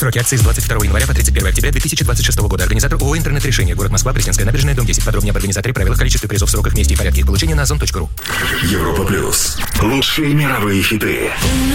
Сроки акции с 22 января по 31 октября 2026 года. Организатор ООО «Интернет-решение». Город Москва, Пресненская набережная, дом 10. Подробнее об организаторе, правилах, количестве призов, сроках, месте и порядке их получения на озон.ру. Европа Плюс. Лучшие мировые хиты.